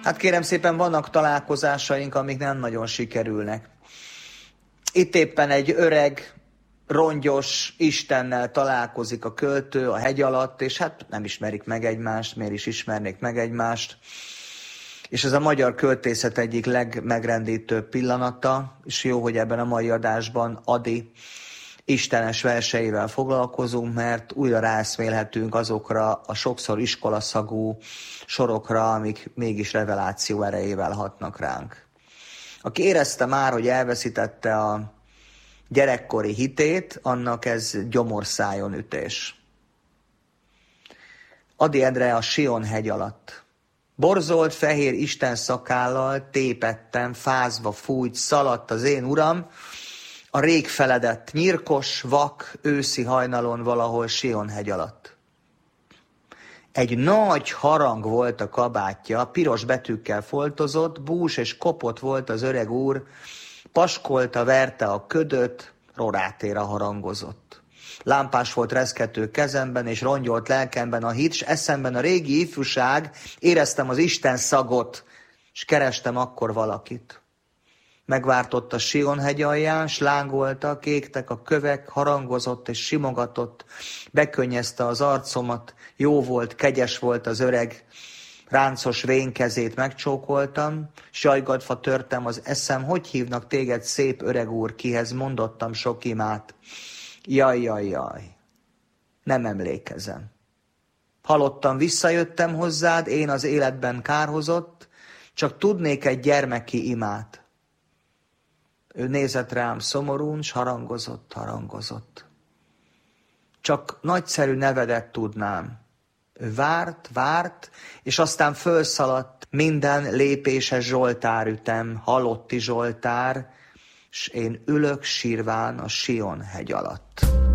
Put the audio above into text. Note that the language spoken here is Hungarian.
Hát kérem szépen, vannak találkozásaink, amik nem nagyon sikerülnek. Itt éppen egy öreg, rongyos Istennel találkozik a költő a hegy alatt, és hát nem ismerik meg egymást, miért is ismernék meg egymást. És ez a magyar költészet egyik legmegrendítőbb pillanata, és jó, hogy ebben a mai adásban Ady istenes verseivel foglalkozunk, mert újra ráeszmélhetünk azokra a sokszor iskolaszagú sorokra, amik mégis reveláció erejével hatnak ránk. Aki érezte már, hogy elveszítette a gyerekkori hitét, annak ez gyomorszájon ütés. Ady Endre a Sion hegy alatt. Borzolt fehér Isten szakállal tépettem, fázva fújt, szaladt az én uram, a rég feledett, nyirkos, vak, őszi hajnalon valahol Sion hegy alatt. Egy nagy harang volt a kabátja, piros betűkkel foltozott, bús és kopott volt az öreg úr, paskolta, verte a ködöt, rorátéra harangozott. Lámpás volt reszkető kezemben, és rongyolt lelkemben a hit, s eszemben a régi ifjúság, éreztem az Isten szagot, s kerestem akkor valakit. Megvártott a Sion hegy alján, s lángoltak, égtek a kövek, harangozott és simogatott, bekönnyezte az arcomat, jó volt, kegyes volt az öreg, ráncos vén kezét megcsókoltam, sajgadva törtem az eszem, hogy hívnak téged szép öreg úr, kihez mondottam sok imát. Jaj, nem emlékezem. Halottan visszajöttem hozzád, én az életben kárhozott, csak tudnék egy gyermeki imát. Ő nézett rám szomorún, s harangozott. Csak nagyszerű nevedet tudnám. Ő várt, és aztán fölszaladt minden lépéses zsoltárütem, halotti zsoltár, s én ülök sírván a Sion hegy alatt.